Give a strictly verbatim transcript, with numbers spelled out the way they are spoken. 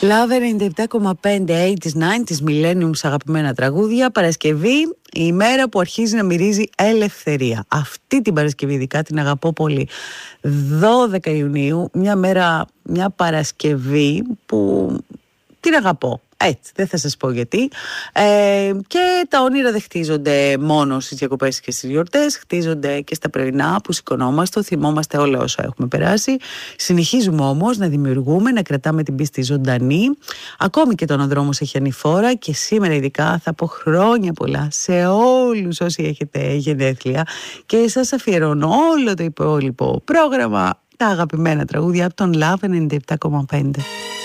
Love ενενήντα επτά κόμμα πέντε ογδόντα, ενενήντα, Millennium, αγαπημένα τραγούδια. Παρασκευή, η ημέρα που αρχίζει να μυρίζει ελευθερία. Αυτή την Παρασκευή ειδικά την αγαπώ πολύ. δώδεκα Ιουνίου, μια μέρα, μια Παρασκευή που την αγαπώ. Έτσι, δεν θα σας πω γιατί. Ε, και τα όνειρα δεν χτίζονται μόνο στις διακοπές και στις γιορτές, χτίζονται και στα πρωινά που σηκωνόμαστε, θυμόμαστε όλα όσα έχουμε περάσει. Συνεχίζουμε όμως να δημιουργούμε, να κρατάμε την πίστη ζωντανή. Ακόμη και όταν ο δρόμος έχει ανηφόρα, και σήμερα ειδικά θα πω χρόνια πολλά σε όλους όσοι έχετε γενέθλια και σας αφιερώνω όλο το υπόλοιπο πρόγραμμα, τα αγαπημένα τραγούδια από τον Love ενενήντα επτά κόμμα πέντε.